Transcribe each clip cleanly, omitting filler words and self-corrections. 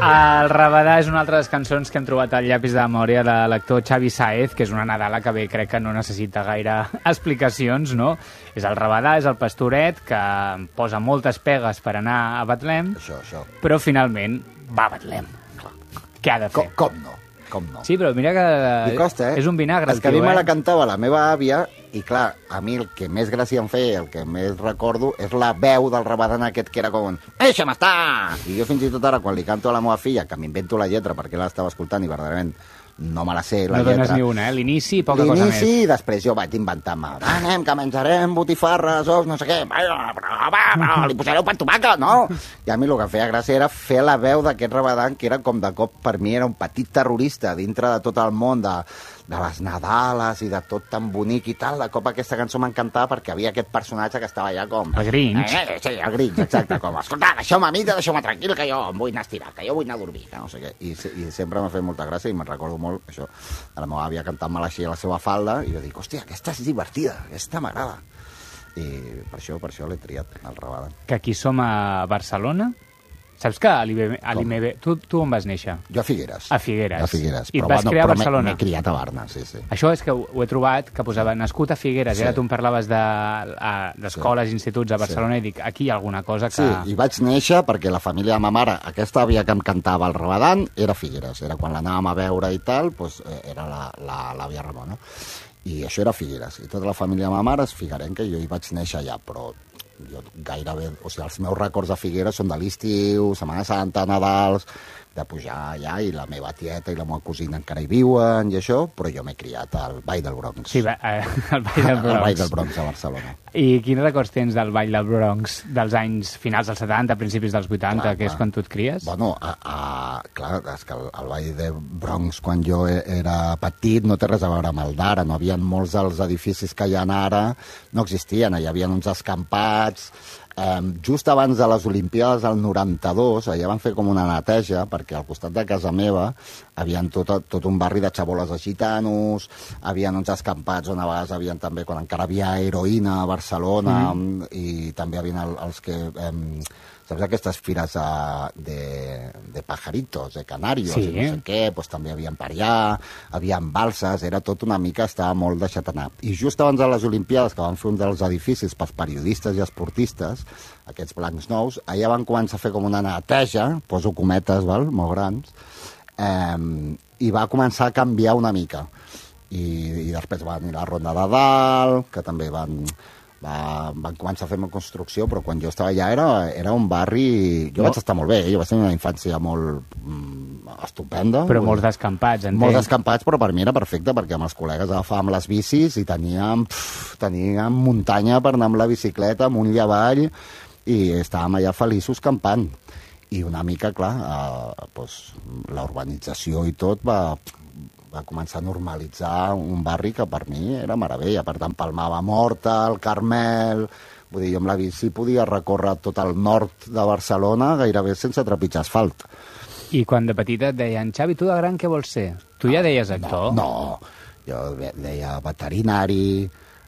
El Rabadà és una altra de les cançons que hem trobat al llapis de memòria de l'actor Xavi Sáez, que és una Nadala que bé crec que no necessita gaire explicacions, no? És el Rabadà, és el pastoret, que posa moltes pegues per anar a Betlem, Això. però finalment va a Betlem. Què ha de fer? Com no? Sí, però mira que Li costa, és un vinagre. És que a mi me la cantava la meva àvia, i clar, a mi el que més gràcia em feia, el que més recordo, és la veu del Rabadà aquest que era com deixa'm estar! I jo fins i tot ara, quan li canto a la meva filla, que m'invento la lletra perquè l'estava escoltant i verdaderament no me la sé, la lletra. No dones ni una, l'inici i poca cosa més. L'inici, i després jo vaig inventar-me. Anem, que menjarem botifarres, ous, no sé què. Li posareu pa tomàquet, no? I a mi el que feia gràcia era fer la veu d'aquest Rabadà, que era com de cop, per mi era un petit terrorista dintre de tot el món de les Nadales i de tot tan bonic i tal. De cop aquesta cançó m'encantava perquè havia aquest personatge que estava allà com... El Grinch. Sí, el Grinch, exacte. Com, escolta, deixeu-me a mi, deixeu-me tranquil, que jo em vull anar a estirar, que jo vull anar a dormir, que no sé què. I sempre m'ha fet molta gràcia i me'n recordo molt, això, de la meva àvia cantant-me així a la seva falda, i jo dic, hòstia, aquesta és divertida, aquesta m'agrada. I per això l'he triat, el Rabadà. Que aquí som a Barcelona. Saps que a l'IMB... Tu on vas néixer? Jo a Figueres. A Figueres. I et vas crear a Barcelona. M'he criat a Barna, sí. Això és que ho he trobat, que posava nascut a Figueres, i ara tu em parlaves d'escoles, instituts a Barcelona, i dic, aquí hi ha alguna cosa que... Sí, i vaig néixer perquè la família de ma mare, aquesta àvia que em cantava el Rabadà, era Figueres. Era quan l'anàvem a veure i tal, doncs era l'àvia Ramona. I això era Figueres. I tota la família de ma mare és figuerenca, i jo hi vaig néixer allà, però jo gairebé, o sigui, els meus records de Figueres són de l'estiu, Setmana Santa, Nadals, de pujar allà, i la meva tieta i la meva cosina encara hi viuen i això, però jo m'he criat al Ball del Bronx. Sí, el Ball del Bronx. El Ball del Bronx a Barcelona. I quins records tens del Ball del Bronx dels anys finals dels 70, principis dels 80, clar, que és quan tu et cries? Bueno, clar, és que el Ball del Bronx, quan jo era petit, no té res a veure amb el d'ara. No havia molts dels edificis que hi ha ara, no existien. Hi havia uns escampats. Just abans de les Olimpíades del 92, allà van fer com una neteja, perquè al costat de casa meva havien tot un barri de xaboles de gitanos, havien uns escampats on a vegades havien també, quan encara havia heroïna a Barcelona, i també havien els que... saps aquestes fires de pajaritos, de canarios, sí, i no sé què, doncs també havien per allà, havien balses, era tot una mica, estava molt deixat anar. I just abans de les Olimpiades, que van fer un dels edificis pels periodistes i esportistes, aquests blancs nous, allà van començar a fer com una neteja, poso cometes, molt grans, i va començar a canviar una mica. I després va venir la Ronda de Dalt, que també van començar a fer una construcció, però quan jo estava allà era un barri... Jo vaig estar molt bé, jo vaig tenir una infància molt estupenda. Però molts descampats, entenc. Molts descampats, però per mi era perfecte, perquè amb els col·legues agafàvem les bicis i teníem muntanya per anar amb la bicicleta, amunt i avall, i estàvem allà feliços campant. I una mica, clar, la urbanització i tot va començar a normalitzar un barri que per mi era meravella. Per tant, Palmava Morta, el Carmel... Vull dir, jo amb la bici podia recórrer tot el nord de Barcelona gairebé sense trepitjar asfalt. I quan de petita et deien, Xavi, tu de gran què vols ser? Tu ja deies actor? No, jo deia veterinari,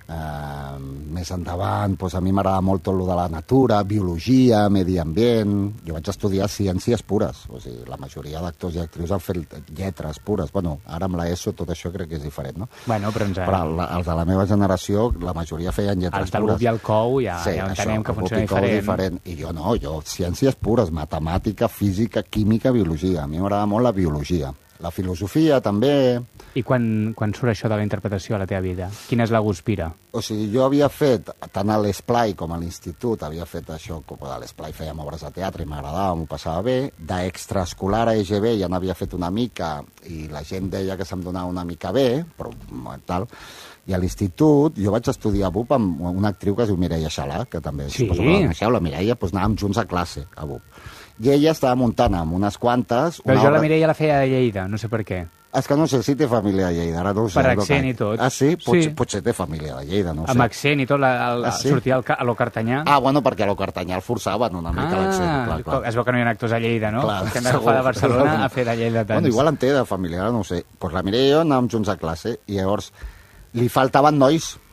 més endavant, doncs a mi m'agrada molt tot lo de la natura, biologia, medi ambient. Jo vaig estudiar ciències pures, o sigui, la majoria d'actors i actrius han fet lletres pures. Bueno, ara amb l'ESO tot això crec que és diferent, no? Bueno, però els de la meva generació, la majoria feien lletres pures. El del Bup i el Cou ja entenem que funciona diferent. I jo no, jo ciències pures, matemàtica, física, química, biologia. A mi m'agrada molt la biologia. La filosofia, també. I quan surt això de la interpretació a la teva vida? Quina és la guspira? O sigui, jo havia fet, tant a l'Esplai com a l'institut, havia fet això, com a l'Esplai fèiem obres de teatre i m'agradava, m'ho passava bé. D'extraescolar a EGB ja n'havia fet una mica i la gent deia que se'm donava una mica bé, però tal. I a l'institut jo vaig estudiar a BUP amb una actriu que es diu Mireia Xalà, que també sí? Suposo que la coneixeu, la Mireia, doncs anàvem junts a classe a BUP. I ella estava muntant amb unes quantes... Però jo la Mireia la feia de Lleida, no sé per què. És que no sé si té família de Lleida, ara no ho sé. Per accent i tot. Ah, sí? Potser té família de Lleida, no ho sé. Amb accent i tot, sortia a lo Cartanyà. Ah, bueno, perquè a lo Cartanyà el forçaven una mica l'accent. Clar. Es veu que no hi ha actors a Lleida, no? Clar, que hem d'agafar de Barcelona a fer de Lleida tants. Bueno, igual en té de familiar, no ho sé. Pues la Mireia i jo anàvem junts a classe i llavors li faltaven nois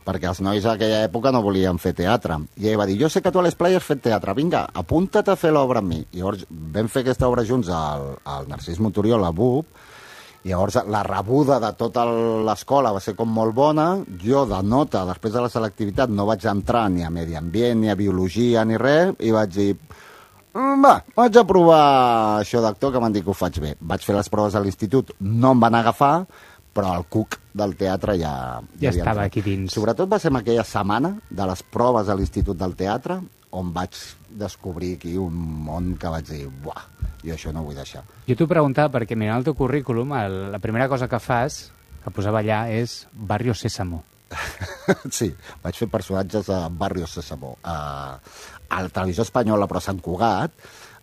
perquè els nois d'aquella època no volien fer teatre. I ell va dir, jo sé que tu a les playes has fet teatre, vinga, apunta't a fer l'obra amb mi. I llavors vam fer aquesta obra junts al Narcís Monturiol, a BUP, i llavors la rebuda de tota l'escola va ser com molt bona. Jo, de nota, després de la selectivitat, no vaig entrar ni a medi ambient, ni a biologia, ni res, i vaig dir, va, vaig a provar això d'actor, que m'han dit que ho faig bé. Vaig fer les proves a l'institut, no em van agafar, però el cuc del teatre ja estava aquí dins. Sobretot va ser en aquella setmana de les proves a l'Institut del Teatre on vaig descobrir aquí un món que vaig dir, buah, jo això no ho vull deixar. Jo t'ho preguntava perquè mirant el teu currículum, la primera cosa que fas, que posava allà, és Barrio Sésamo. Sí, vaig fer personatges a Barrio Sésamo. A la televisió espanyola, però a Sant Cugat,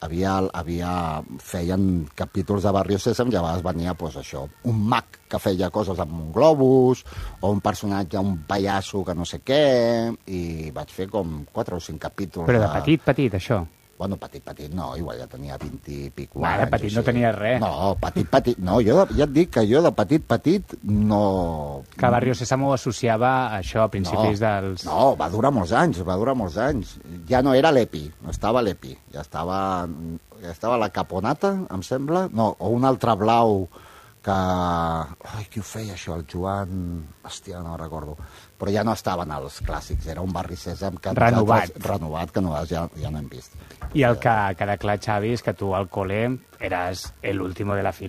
feien capítols de Barrio Sésam i a vegades venia, pues, això, un mag que feia coses amb un globus, o un personatge, un pallasso que no sé què, i vaig fer com 4 o 5 capítols. Però de petit, això? Bueno, petit, no, igual ja tenia 20 i pico anys. De petit no tenies res. No, petit, no, ja et dic que jo de petit no... Que Barrio Sésamo ho associava a això a principis dels... No, va durar molts anys. Ja no era l'EPI, no estava l'EPI, ja estava la Caponata, em sembla, no, o un altre blau que... Ai, qui ho feia això? El Joan... Hòstia, no recordo. Però ja no estaven els clàssics, era un Barri Sèsam que renovat, que ja no hem vist. I el que queda clar, Xavi, és que tu al col·le eres l'último de la fila.